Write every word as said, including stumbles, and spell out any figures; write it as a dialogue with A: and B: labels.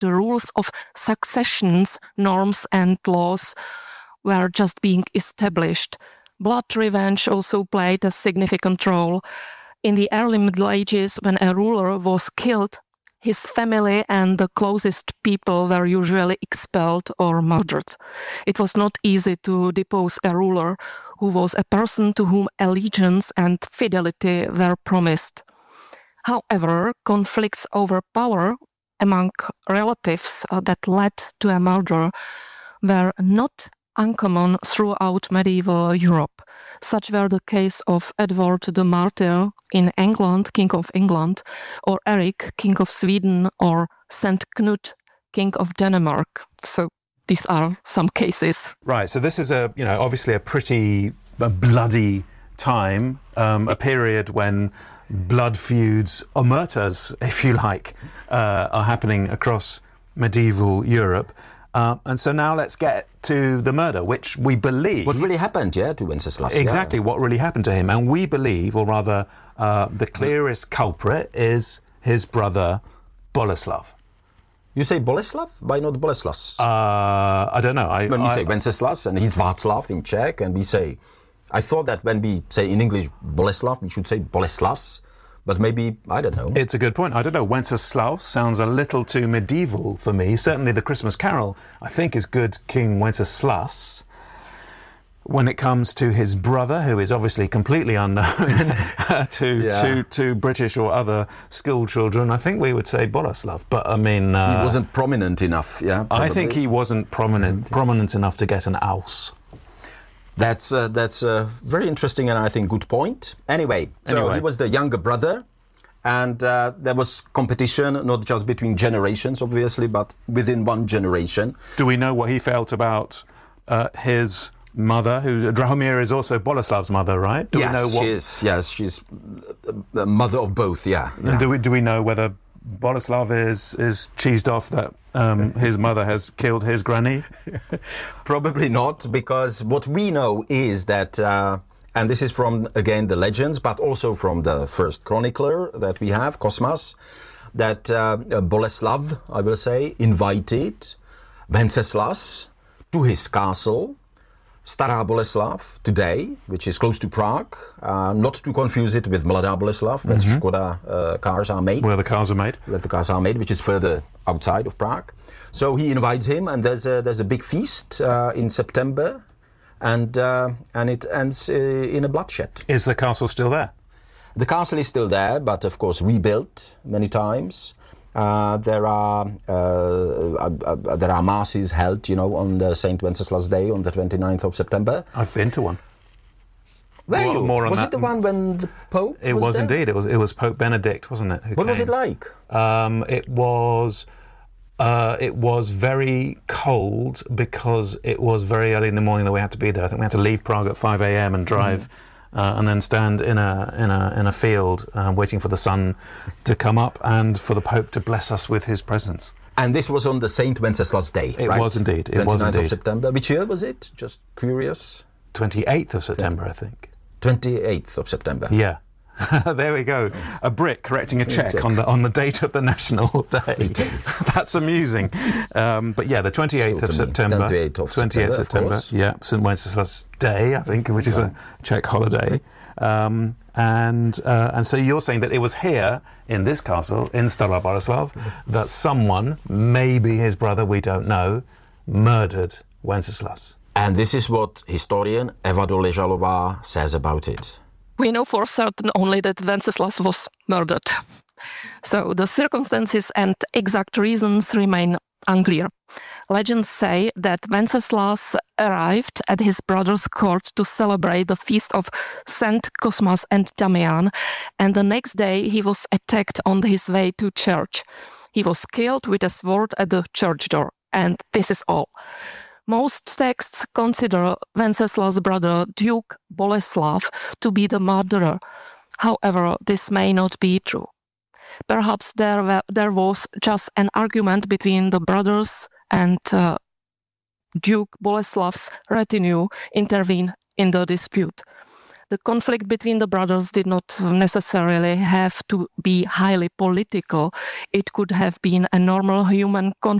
A: the rules of successions, norms and laws were just being established. Blood revenge also played a significant role. In the early Middle Ages, when a ruler was killed, his family and the closest people were usually expelled or murdered. It was not easy to depose a ruler who was a person to whom allegiance and fidelity were promised. However, conflicts over power among relatives uh, that led to a murder were not uncommon throughout medieval Europe. Such were the case of Edward the Martyr in England, King of England, or Eric, King of Sweden, or Saint Knut, King of Denmark. So these are some cases.
B: Right, so this is a, you know, obviously a pretty a bloody time, um, a period when blood feuds, omertas, if you like, uh, are happening across medieval Europe. Uh, and so now let's get to the murder, which we believe...
C: What really happened, yeah, to Wenceslas.
B: Exactly,
C: yeah.
B: what really happened to him. And we believe, or rather, uh, the clearest culprit is his brother, Boleslav.
C: You say Boleslav? Why not Boleslas?
B: Uh, I don't know. I,
C: when we
B: I,
C: say Wenceslas, and he's Václav in Czech, and we say... I thought that when we say in English Boleslav, we should say Boleslas. But maybe, I don't know.
B: It's a good point. I don't know. Wenceslaus sounds a little too medieval for me. Certainly the Christmas Carol, I think, is good King Wenceslas. When it comes to his brother, who is obviously completely unknown to,
C: yeah.
B: to to British or other school children, I think we would say Boleslav. But, I mean... Uh,
C: he wasn't prominent enough, yeah?
B: Probably. I think he wasn't prominent, prominent enough to get an Aus.
C: That's uh, that's a very interesting and I think good point. Anyway, so
B: anyway.
C: he was the younger brother, and uh, there was competition not just between generations, obviously, but within one generation.
B: Do we know what he felt about uh, his mother, who Drahomir is also Boleslav's mother, right? Do
C: yes,
B: we know what...
C: she is. Yes, she's the mother of both. Yeah.
B: And
C: yeah.
B: do we do we know whether Boleslav is is cheesed off that um, his mother has killed his granny?
C: Probably not, because what we know is that, uh, and this is from, again, the legends, but also from the first chronicler that we have, Cosmas, that uh, Boleslav, I will say, invited Wenceslas to his castle, Stará Boleslav, today, which is close to Prague, uh, not to confuse it with Mladá Boleslav, where mm-hmm. Škoda uh, cars are made.
B: Where the cars are made.
C: Where the cars are made, which is further outside of Prague. So he invites him, and there's a, there's a big feast uh, in September, and uh, and it ends uh, in a bloodshed.
B: Is the castle still there?
C: The castle is still there, but of course rebuilt many times. Uh, there are uh, uh, uh, there are masses held, you know, on the Saint Wenceslas Day on the twenty-ninth of September.
B: I've been to one.
C: Were
B: more,
C: you?
B: More on
C: was
B: that.
C: it the one when the Pope?
B: It
C: was,
B: was
C: there?
B: indeed. It was. It was Pope Benedict, wasn't it?
C: What came. was it like?
B: Um, it was. Uh, it was very cold because it was very early in the morning that we had to be there. I think we had to leave Prague at five a.m. and drive. Mm. Uh, and then stand in a in a in a field, uh, waiting for the sun to come up and for the Pope to bless us with his presence.
C: And this was on the Saint Wenceslas Day,
B: it
C: right?
B: was indeed. It was indeed.
C: twenty-ninth of September. Which year was it? Just curious.
B: twenty-eighth of September, I think.
C: twenty-eighth of September.
B: Yeah. There we go. A Brit correcting a Czech on the on the date of the national day. That's amusing. Um, but yeah, the twenty-eighth of September.
C: twenty-eighth of
B: twenty-eighth
C: September.
B: September. Yeah, Saint Wenceslas Day, I think, which is a Czech holiday. Um, and uh, and so you're saying that it was here in this castle in Stará Boleslav that someone, maybe his brother, we don't know, murdered Wenceslas.
C: And this is what historian Eva Doležalová says about it.
A: We know for certain only that Wenceslas was murdered. So the circumstances and exact reasons remain unclear. Legends say that Wenceslas arrived at his brother's court to celebrate the feast of Saint Cosmas and Damian, and the next day he was attacked on his way to church. He was killed with a sword at the church door, and this is all. Most texts consider Wenceslas' brother, Duke Boleslav, to be the murderer. However, this may not be true. Perhaps there, were, there was just an argument between the brothers, and uh, Duke Boleslav's retinue intervened in the dispute. The conflict between the brothers did not necessarily have to be highly political. It could have been a normal human conflict